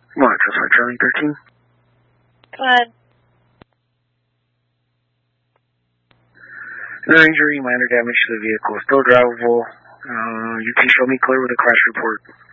What, just like Charlie 13? Go ahead. No injury, minor damage to the vehicle. Still drivable. You can show me clear with a crash report.